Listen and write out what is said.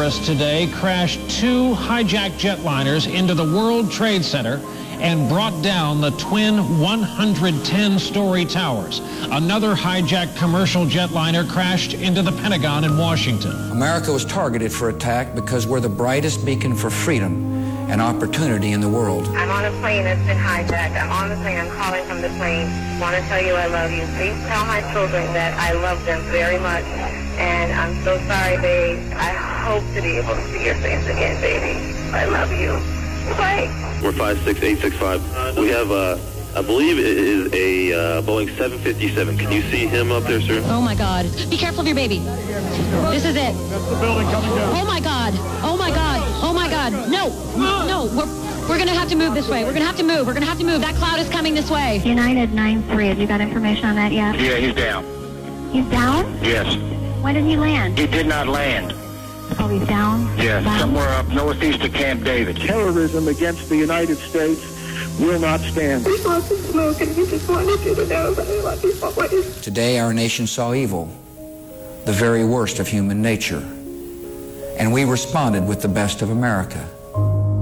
terrorists today crashed two hijacked jetliners into the World Trade Center and brought down the twin 110-story towers. Another hijacked commercial jetliner crashed into the Pentagon in Washington. America was targeted for attack because we're the brightest beacon for freedom and opportunity in the world. I'm on a plane that's been hijacked. I'm on the plane. I'm calling from the plane. Want to tell you I love you. Please tell my children that I love them very much. And I'm so sorry, babe. I hope to be able to see your face again, baby. I love you. Bye. We're 56865. We have, I believe it is a Boeing 757. Can you see him up there, sir? Oh my God. Be careful of your baby. This is it. That's the building coming down. Oh my God. Oh my God. Oh my God. No. No. We're going to have to move this way. We're going to have to move. We're going to have to move. That cloud is coming this way. United 9-3. Have you got information on that yet? Yeah, he's down. He's down? Yes. When did he land? He did not land. Oh, he's down? Yes, Down? somewhere up northeast of Camp David. Terrorism against the United States will not stand. We want to smoke, and we just wanted you to know that I love you always. Today our nation saw evil, the very worst of human nature, and we responded with the best of America.